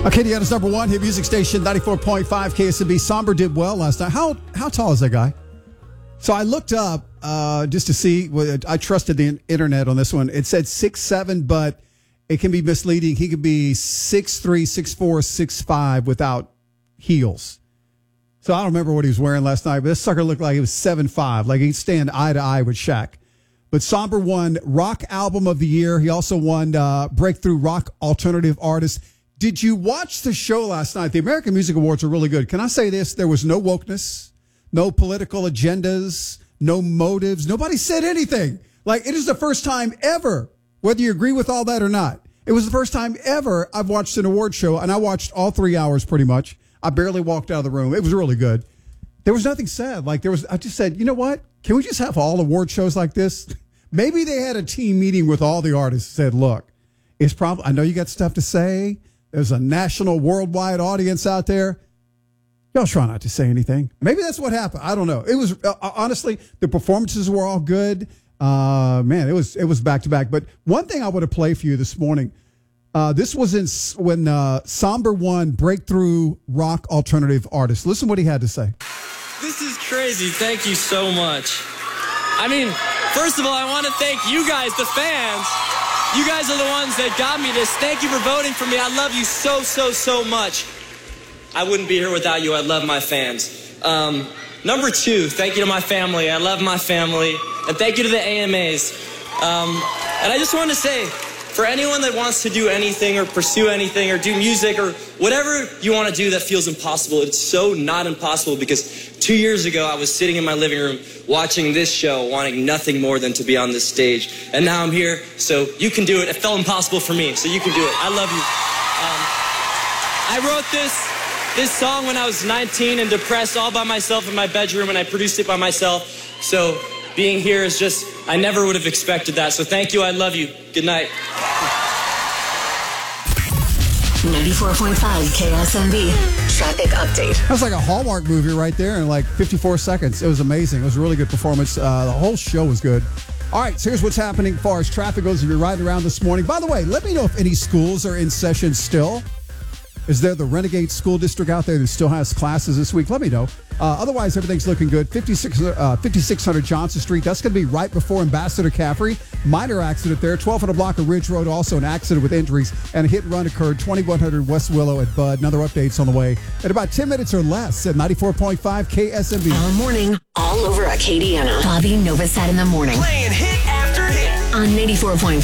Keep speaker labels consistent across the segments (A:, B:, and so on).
A: Acadiana's number one hit music station, 94.5 KSMB. Somber did well last night. How tall is that guy? So I looked up just to see. I trusted the internet on this one. It said 6'7", but it can be misleading. He could be 6'3", 6'4", 6'5" without heels. So I don't remember what he was wearing last night, but this sucker looked like he was 7'5", like he'd stand eye to eye with Shaq. But Somber won Rock Album of the Year. He also won Breakthrough Rock Alternative Artist. Did you watch the show last night? The American Music Awards are really good. Can I say this? There was no wokeness, no political agendas, no motives. Nobody said anything. Like, it is the first time ever, whether you agree with all that or not, it was the first time ever I've watched an award show, and I watched all 3 hours pretty much. I barely walked out of the room. It was really good. There was nothing said. I just said, you know what? Can we just have all award shows like this? Maybe they had a team meeting with all the artists and said, look, it's probably, I know you got stuff to say. There's a national, worldwide audience out there. Y'all try not to say anything. Maybe that's what happened. I don't know. It was honestly, the performances were all good. Man, it was back to back. But one thing I want to play for you this morning. This was when Somber won Breakthrough Rock Alternative Artist. Listen what he had to say.
B: This is crazy. Thank you so much. I mean, first of all, I want to thank you guys, the fans. You guys are the ones that got me this. Thank you for voting for me. I love you so, so, so much. I wouldn't be here without you. I love my fans. Number two, thank you to my family. I love my family. And thank you to the AMAs. And I just want to say, for anyone that wants to do anything or pursue anything or do music or whatever you want to do that feels impossible, it's so not impossible, because 2 years ago I was sitting in my living room watching this show, wanting nothing more than to be on this stage. And now I'm here, so you can do it. It felt impossible for me, so you can do it. I love you. I wrote this song when I was 19 and depressed all by myself in my bedroom, and I produced it by myself. So being here is just, I never would have expected that. So thank you, I love you. Good night.
C: 94.5 KSMB traffic update.
A: That was like a Hallmark movie right there in like 54 seconds. It was amazing. It was a really good performance. The whole show was good. All right, so here's what's happening as far as traffic goes if you're riding around this morning. By the way, let me know if any schools are in session still. Is there the Renegade School District out there that still has classes this week? Let me know. Otherwise, everything's looking good. 5600 Johnson Street. That's going to be right before Ambassador Caffrey. Minor accident there. 1200 block of Ridge Road. Also an accident with injuries. And a hit and run occurred. 2100 West Willow at Bud. Another updates on the way. In about 10 minutes or less at 94.5 KSMB.
C: All morning, all over Acadiana. Bobby Novosad in the morning.
D: Playing hit after hit.
C: On 94.5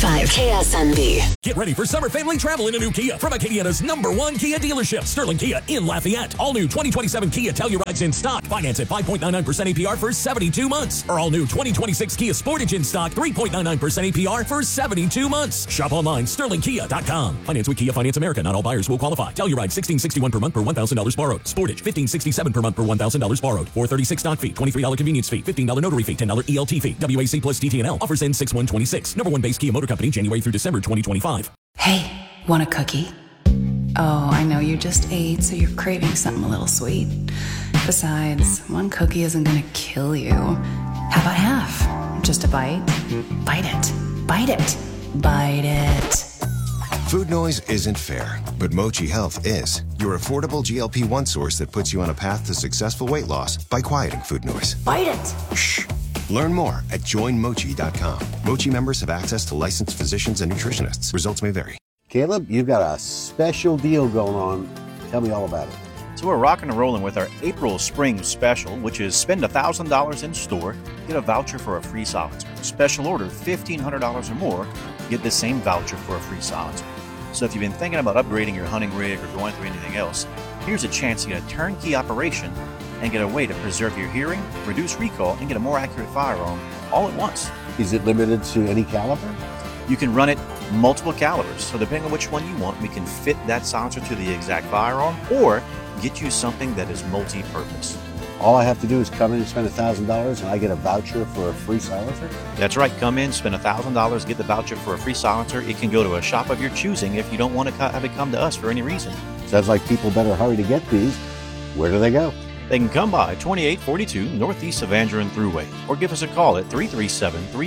C: KSMB.
E: Get ready for summer family travel in a new Kia from Acadiana's #1 Kia dealership, Sterling Kia in Lafayette. All new 2027 Kia Telluride's in stock. Finance at 5.99% APR for 72 months. Or all new 2026 Kia Sportage in stock, 3.99% APR for 72 months. Shop online, sterlingkia.com. Finance with Kia Finance America. Not all buyers will qualify. Telluride $1,661 per month per $1,000 borrowed. Sportage $1,567 per month per $1,000 borrowed. $436 stock fee, $23 convenience fee, $15 notary fee, $10 ELT fee. WAC plus TTNL. Offers end 6/1/26. #1 base Kia Motor Company, January through December 2025.
F: Hey, want a cookie? Oh, I know you just ate, so you're craving something a little sweet. Besides, one cookie isn't gonna kill you. How about half? Just a bite? Bite it. Bite it. Bite it.
G: Food noise isn't fair, but Mochi Health is. Your affordable GLP-1 source that puts you on a path to successful weight loss by quieting food noise.
F: Bite it.
G: Shh. Learn more at joinmochi.com. Mochi members have access to licensed physicians and nutritionists. Results may vary.
H: Caleb, you've got a special deal going on. Tell me all about it.
I: So we're rocking and rolling with our April Spring Special, which is spend $1,000 in store, get a voucher for a free silencer. Special order $1,500 or more, get the same voucher for a free silencer. So if you've been thinking about upgrading your hunting rig or going through anything else, here's a chance to get a turnkey operation and get a way to preserve your hearing, reduce recall, and get a more accurate firearm all at once.
H: Is it limited to any caliber?
I: You can run it multiple calibers, so depending on which one you want, we can fit that silencer to the exact firearm or get you something that is multi-purpose.
H: All I have to do is come in and spend $1,000 and I get a voucher for a free silencer?
I: That's right. Come in, spend $1,000, get the voucher for a free silencer. It can go to a shop of your choosing if you don't want to have it come to us for any reason.
H: Sounds like people better hurry to get these. Where do they go?
I: They can come by 2842 Northeast Evangeline Thruway or give us a call at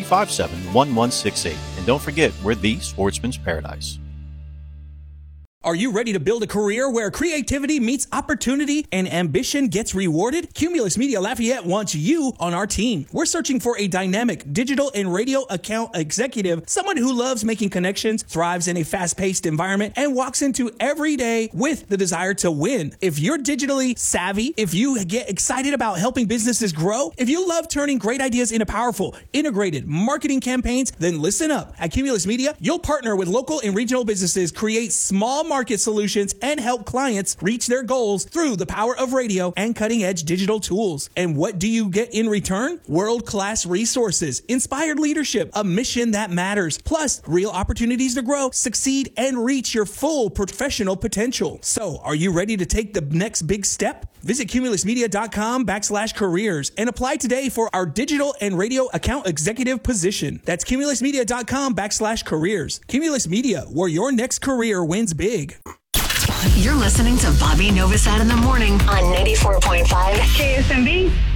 I: 337-357-1168. And don't forget, we're the Sportsman's Paradise.
D: Are you ready to build a career where creativity meets opportunity and ambition gets rewarded? Cumulus Media Lafayette wants you on our team. We're searching for a dynamic digital and radio account executive, someone who loves making connections, thrives in a fast-paced environment, and walks into every day with the desire to win. If you're digitally savvy, if you get excited about helping businesses grow, if you love turning great ideas into powerful, integrated marketing campaigns, then listen up. At Cumulus Media, you'll partner with local and regional businesses, create small market solutions, and help clients reach their goals through the power of radio and cutting-edge digital tools. And what do you get in return? World-class resources, inspired leadership, a mission that matters, plus real opportunities to grow, succeed, and reach your full professional potential. So, are you ready to take the next big step? Visit cumulusmedia.com/careers and apply today for our digital and radio account executive position. That's cumulusmedia.com/careers. Cumulus Media, where your next career wins big.
C: You're listening to Bobby Novosad in the morning on 94.5 KSMB.